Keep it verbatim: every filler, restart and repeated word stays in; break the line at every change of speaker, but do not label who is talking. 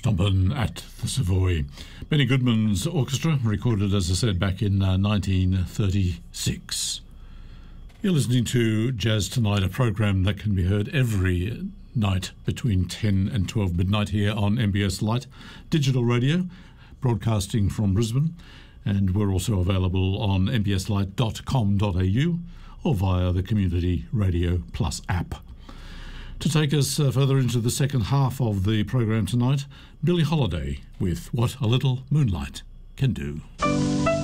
Stompin' at the Savoy. Benny Goodman's orchestra, recorded, as I said, back in uh, nineteen thirty-six. You're listening to Jazz Tonight, a program that can be heard every night between ten and twelve midnight here on M B S Light Digital Radio, broadcasting from Brisbane. And we're also available on m b s light dot com dot a u or via the Community Radio Plus app. To take us uh, further into the second half of the program tonight, Billie Holiday with What a Little Moonlight Can Do.